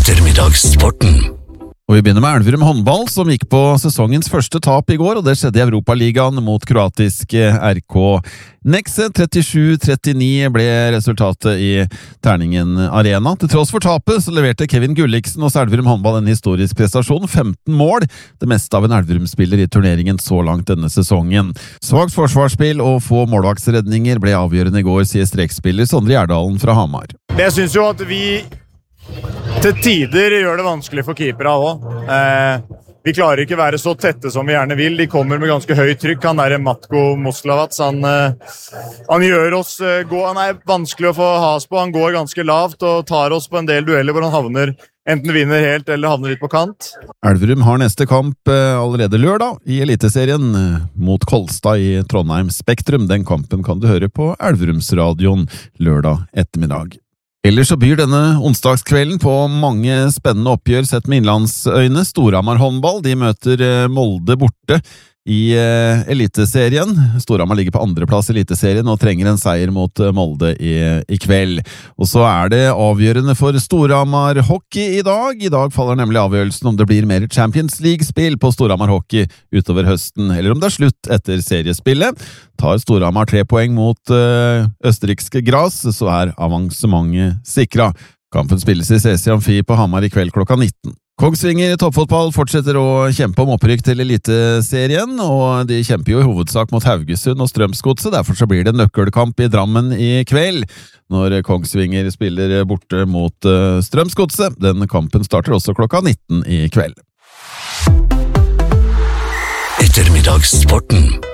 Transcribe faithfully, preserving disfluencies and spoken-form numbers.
Ettermiddagssporten. Og vi begynner med Elverum håndball, som gikk på sesongens første tap i går, og det skjedde i Europaligaen mot kroatiske R K Nexe. trettisju trettini ble resultatet i Terningen Arena. Til tross for tapet så leverte Kevin Gulliksen hos Elverum håndball en historisk prestasjon, femten mål, det meste av en Elverum-spiller i turneringen så langt denne sesongen. Svagt forsvarsspill og få målvaktsredninger ble avgjørende i går, sier strekspiller Sondre Gjerdalen fra Hamar. Jeg synes jo at vi til tider gjør det vanskelig for keepere også. Eh, vi klarer ikke være så tette som vi gjerne vil. De kommer med ganske høyt trykk. Han der Matko Moslavac, han, eh, han gjør oss eh, gå. Han er vanskelig å få has på. Han går ganske lavt og tar oss på en del dueller hvor han havner, enten vinner helt eller havner litt på kant. Elverum har neste kamp eh, allerede lørdag i Eliteserien eh, mot Kolstad i Trondheim Spektrum. Den kampen kan du høre på Elverumsradioen lørdag ettermiddag. Ellers så byr denne onsdagskvelden på mange spennende oppgjør sett med innlandsøyne. Storhamar håndball, de møter Molde borte i eh, Eliteserien. Storhamar ligger på andreplass i Eliteserien og trenger en seier mot Molde i, i kveld. Og så er det avgjørende for Storhamar hockey i dag. I dag faller nemlig avgjørelsen om det blir mer Champions League-spill på Storhamar hockey utover høsten, eller om det er slutt etter seriespillet. Tar Storhamar tre poeng mot øh, østerrikske Gras, så er avansementet sikra. Kampen spilles i C C Amfi på Hamar i kveld klokka nitten. Kongsvinger toppfotball fortsetter å kjempe om opprykk til Eliteserien, og de kjemper jo i hovedsak mot Haugesund og Strømsgodset. Derfor så blir det nøkkelkamp i Drammen i kveld, når Kongsvinger spiller borte mot Strømsgodset. Den kampen starter også klokka nitten i kveld. Ettermiddagssporten.